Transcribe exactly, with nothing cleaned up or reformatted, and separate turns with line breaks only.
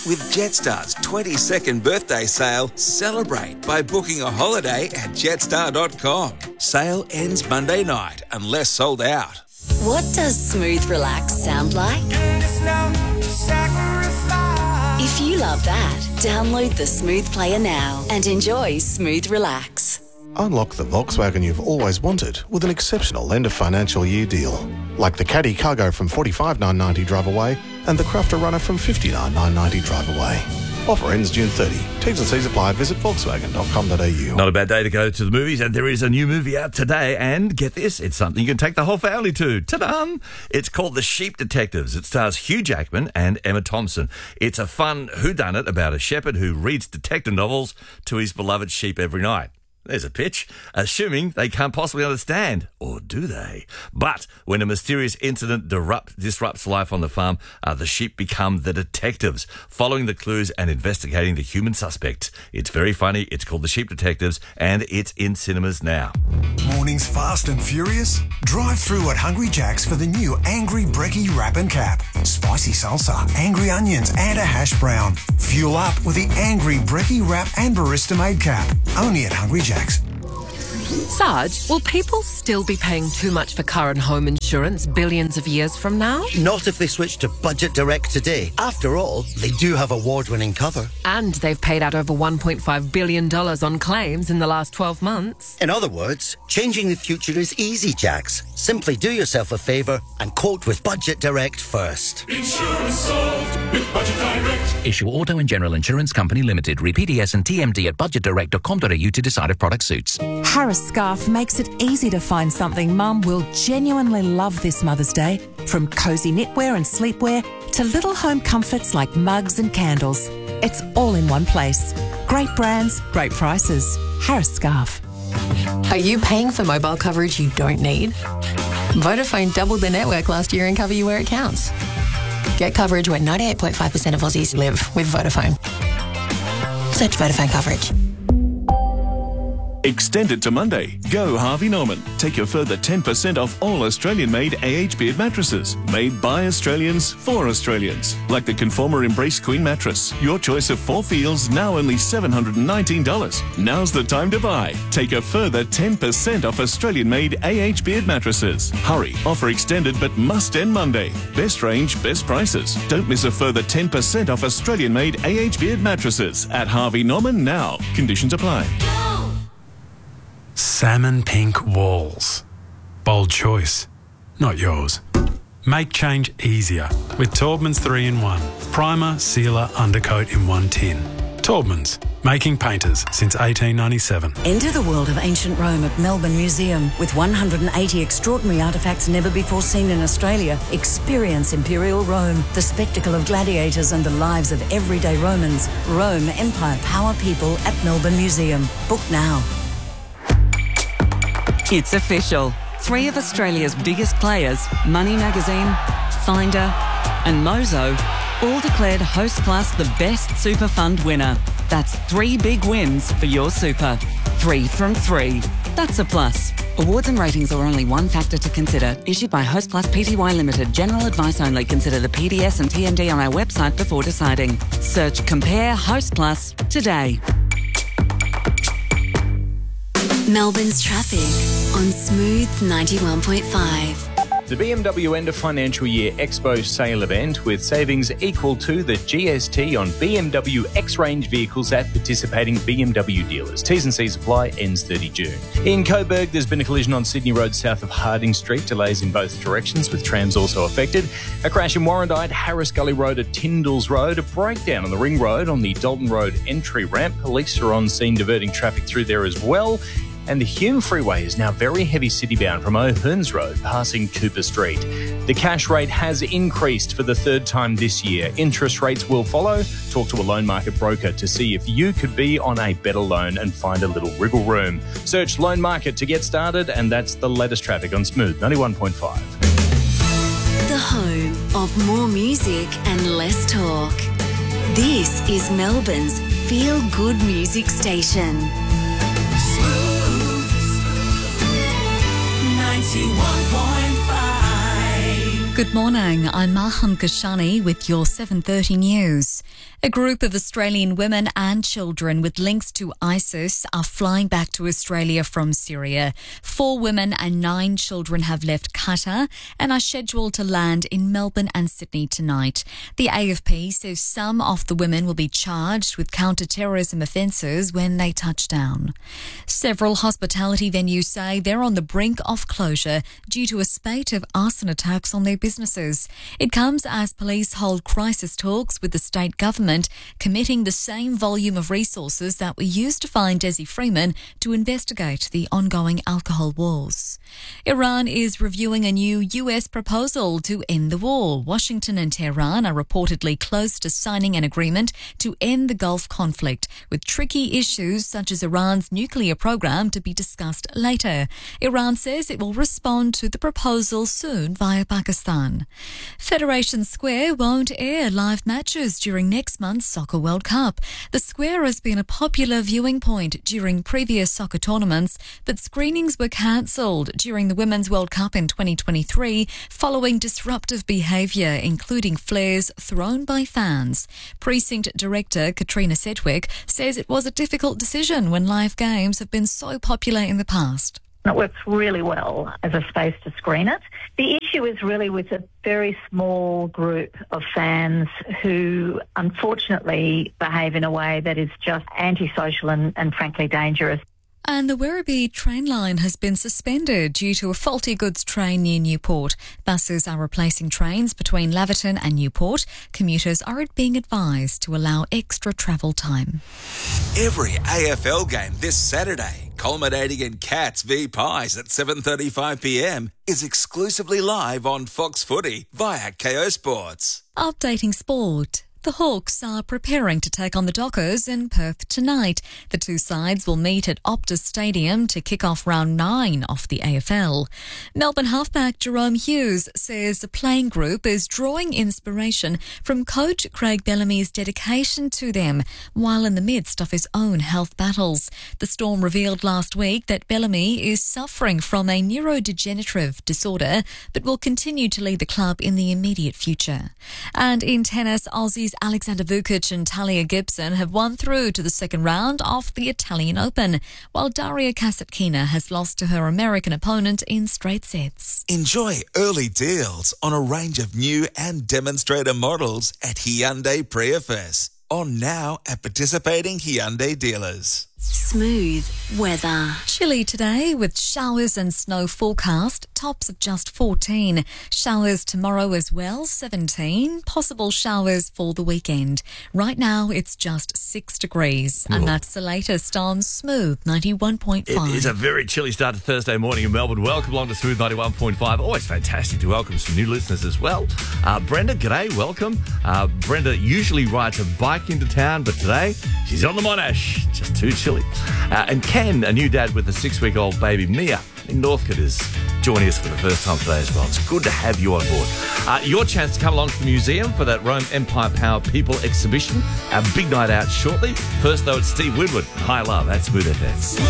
With Jetstar's twenty-second birthday sale, celebrate by booking a holiday at jetstar dot com. Sale ends Monday night unless sold out.
What does Smooth Relax sound like? If you love that, download the Smooth Player now and enjoy Smooth Relax.
Unlock the Volkswagen you've always wanted with an exceptional end of financial year deal. Like the Caddy Cargo from forty-five thousand nine hundred ninety drive away and the Crafter Runner from fifty-nine thousand nine hundred ninety drive away. Offer ends June thirtieth. T's and C's apply. Visit volkswagen dot com dot a u.
Not a bad day to go to the movies, and there is a new movie out today, and get this, it's something you can take the whole family to. Ta-da! It's called The Sheep Detectives. It stars Hugh Jackman and Emma Thompson. It's a fun whodunit about a shepherd who reads detective novels to his beloved sheep every night. There's a pitch, assuming they can't possibly understand, or do they? But when a mysterious incident disrupt, disrupts life on the farm, uh, the sheep become the detectives, following the clues and investigating the human suspects. It's very funny. It's called The Sheep Detectives, and it's in cinemas now.
Mornings fast and furious? Drive through at Hungry Jack's for the new Angry Brekkie Wrap and Cap. Spicy salsa, angry onions, and a hash brown. Fuel up with the Angry Brekkie Wrap and Barista Made Cap. Only at Hungry Jack's.
Sarge, will people still be paying too much for car and home insurance billions of years from now?
Not if they switch to Budget Direct today. After all, they do have award-winning cover.
And they've paid out over one point five billion dollars on claims in the last twelve months.
In other words, changing the future is easy, Jax. Simply do yourself a favour and quote with Budget Direct first.
Insurance solved with Budget Direct.
Issue Auto and General Insurance Company Limited. Read P D S and T M D at budget direct dot com dot a u to decide if product suits.
Harris Scarf makes it easy to find something Mum will genuinely love this Mother's Day. From cosy knitwear and sleepwear to little home comforts like mugs and candles. It's all in one place. Great brands, great prices. Harris Scarf.
Are you paying for mobile coverage you don't need? Vodafone doubled their network last year and cover you where it counts. Get coverage where ninety-eight point five percent of Aussies live with Vodafone. Search Vodafone coverage.
Extend it to Monday. Go Harvey Norman. Take a further ten percent off all Australian-made A H Beard mattresses. Made by Australians for Australians. Like the Conformer Embrace Queen mattress. Your choice of four feels, now only seven hundred nineteen dollars. Now's the time to buy. Take a further ten percent off Australian-made A H Beard mattresses. Hurry. Offer extended but must end Monday. Best range, best prices. Don't miss a further ten percent off Australian-made A H Beard mattresses at Harvey Norman now. Conditions apply.
Salmon pink walls. Bold choice, not yours. Make change easier with Taubman's three in one. Primer, sealer, undercoat in one tin. Taubman's, making painters since eighteen ninety-seven.
Enter the world of ancient Rome at Melbourne Museum. With one hundred eighty extraordinary artefacts never before seen in Australia, experience Imperial Rome, the spectacle of gladiators and the lives of everyday Romans. Rome, Empire, Power, People at Melbourne Museum. Book now.
It's official. Three of Australia's biggest players, Money Magazine, Finder and Mozo, all declared Hostplus the best super fund winner. That's three big wins for your super. Three from three. That's a plus. Awards and ratings are only one factor to consider. Issued by Hostplus Pty Limited. General advice only. Consider the P D S and T M D on our website before deciding. Search Compare Hostplus today.
Melbourne's traffic on Smooth ninety-one point five.
The B M W End of Financial Year Expo sale event with savings equal to the G S T on B M W X-Range vehicles at participating B M W dealers. T's and C's apply, ends thirtieth June. In Coburg, there's been a collision on Sydney Road south of Harding Street. Delays in both directions with trams also affected. A crash in Warrandyte, Harris Gully Road at Tyndall's Road. A breakdown on the Ring Road on the Dalton Road entry ramp. Police are on scene diverting traffic through there as well. And the Hume Freeway is now very heavy city-bound from O'Hearns Road, passing Cooper Street. The cash rate has increased for the third time this year. Interest rates will follow. Talk to a loan market broker to see if you could be on a better loan and find a little wriggle room. Search Loan Market to get started, and that's the latest traffic on Smooth ninety-one point five.
The home of more music and less talk. This is Melbourne's feel-good music station.
ninety-one point five.
Good morning, I'm Maham Kashani with your seven thirty news. A group of Australian women and children with links to ISIS are flying back to Australia from Syria. Four women and nine children have left Qatar and are scheduled to land in Melbourne and Sydney tonight. The A F P says some of the women will be charged with counter-terrorism offences when they touch down. Several hospitality venues say they're on the brink of closure due to a spate of arson attacks on their businesses. It comes as police hold crisis talks with the state government, committing the same volume of resources that were used to find Desi Freeman to investigate the ongoing alcohol wars. Iran is reviewing a new U S proposal to end the war. Washington and Tehran are reportedly close to signing an agreement to end the Gulf conflict, with tricky issues such as Iran's nuclear program to be discussed later. Iran says it will respond to the proposal soon via Pakistan. Federation Square won't air live matches during next month's Soccer World Cup. The Square has been a popular viewing point during previous soccer tournaments, but screenings were cancelled during the Women's World Cup in twenty twenty-three following disruptive behaviour, including flares thrown by fans. Precinct Director Katrina Sedgwick says it was a difficult decision when live games have been so popular in the past.
It works really well as a space to screen it. The issue is really with a very small group of fans who unfortunately behave in a way that is just antisocial and, and frankly dangerous.
And the Werribee train line has been suspended due to a faulty goods train near Newport. Buses are replacing trains between Laverton and Newport. Commuters are being advised to allow extra travel time.
Every A F L game this Saturday, culminating in Cats v Pies at seven thirty-five p m, is exclusively live on Fox Footy via K O Sports.
Updating sport. The Hawks are preparing to take on the Dockers in Perth tonight. The two sides will meet at Optus Stadium to kick off round nine of the A F L. Melbourne halfback Jerome Hughes says the playing group is drawing inspiration from coach Craig Bellamy's dedication to them while in the midst of his own health battles. The Storm revealed last week that Bellamy is suffering from a neurodegenerative disorder but will continue to lead the club in the immediate future. And in tennis, Aussies Alexander Vukic and Talia Gibson have won through to the second round of the Italian Open, while Daria Kasatkina has lost to her American opponent in straight sets.
Enjoy early deals on a range of new and demonstrator models at Hyundai Prius. On now at participating Hyundai dealers.
Smooth weather. Chilly today with showers and snow forecast. Tops of just fourteen. Showers tomorrow as well, seventeen. Possible showers for the weekend. Right now it's just six degrees. And
Ooh.
That's the latest on Smooth ninety-one point five.
It is a very chilly start to Thursday morning in Melbourne. Welcome along to Smooth ninety-one point five. Always fantastic to welcome some new listeners as well. Uh, Brenda, g'day, welcome. Uh, Brenda usually rides a bike into town, but today she's on the Monash. Just too chilly. Uh, and Ken, a new dad with a six-week-old baby, Mia, in Northcote, is joining us for the first time today as well. It's good to have you on board. Uh, your chance to come along to the museum for that Rome Empire Power People exhibition. A big night out shortly. First, though, it's Steve Winwood. High Love at Smooth F M.